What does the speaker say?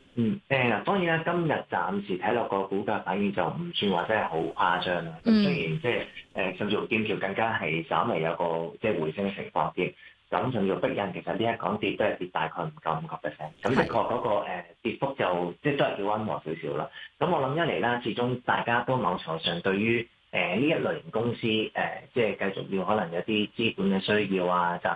當然啦，今日暫時睇落個股價反應就唔算話真係好誇張啦。咁雖嗯然即係甚至乎劍橋更加係稍微有個即係回升嘅情況添。咁甚至乎碧印其實呢一講跌都係跌大概唔夠5%。咁的確係嗰個跌幅就即係都係叫溫和少少啦。咁我諗一嚟啦，始終大家都某程度上對於呢一類型公司即係繼續要可能有啲資本嘅需要啊，集